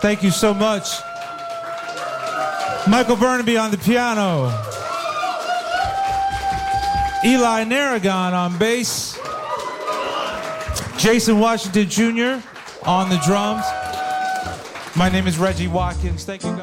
Thank you so much. Michael Burnaby on the piano. Eli Narragon on bass. Jason Washington Jr. on the drums. My name is Reggie Watkins. Thank you guys.